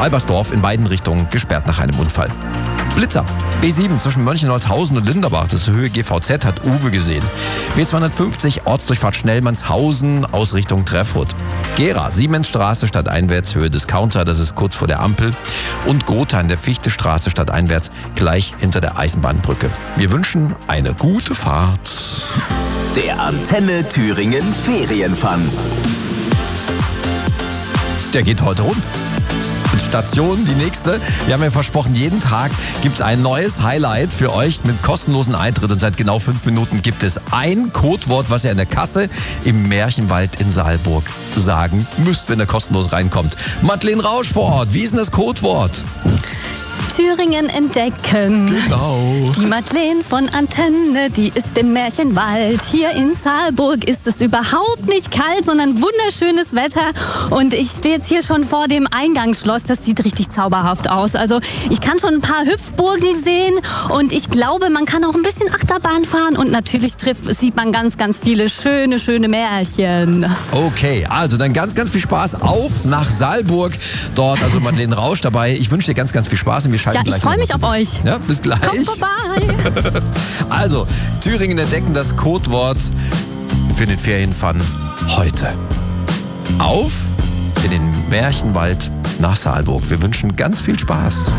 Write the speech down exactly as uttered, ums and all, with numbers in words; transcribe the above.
Albersdorf in beiden Richtungen gesperrt nach einem Unfall. Blitzer. B sieben zwischen Mönchengladbach und Linderbach, das ist Höhe G V Z, hat Uwe gesehen. B zweihundertfünfzig Ortsdurchfahrt Schnellmannshausen, Ausrichtung Treffurt. Gera, Siemensstraße stadteinwärts, Höhe Discounter, das ist kurz vor der Ampel. Und Gotha in der Fichtestraße stadteinwärts, gleich hinter der Eisenbahnbrücke. Wir wünschen eine gute Fahrt. Der Antenne Thüringen Ferienfun. Der geht heute rund. Station, die nächste. Wir haben ja versprochen, jeden Tag gibt es ein neues Highlight für euch mit kostenlosen Eintritt. Und seit genau fünf Minuten gibt es ein Codewort, was ihr in der Kasse im Märchenwald in Saalburg sagen müsst, wenn ihr kostenlos reinkommt. Madeleine Rausch vor Ort, wie ist denn das Codewort? Thüringen entdecken. Genau. Die Madeleine von Antenne, die ist im Märchenwald. Hier in Saalburg ist es überhaupt nicht kalt, sondern wunderschönes Wetter. Und ich stehe jetzt hier schon vor dem Eingangsschloss. Das sieht richtig zauberhaft aus. Also ich kann schon ein paar Hüpfburgen sehen und ich glaube, man kann auch ein bisschen Achterbahn fahren. Und natürlich trifft, sieht man ganz, ganz viele schöne, schöne Märchen. Okay, also dann ganz, ganz viel Spaß auf nach Saalburg. Dort also Madeleine Rausch dabei. Ich wünsche dir ganz, ganz viel Spaß. Und wir Ja, ich freue mich auf euch. Ja, bis gleich. Kommt vorbei. Also, Thüringen entdecken das Codewort für den Ferienfun heute. Auf in den Märchenwald nach Saalburg. Wir wünschen ganz viel Spaß.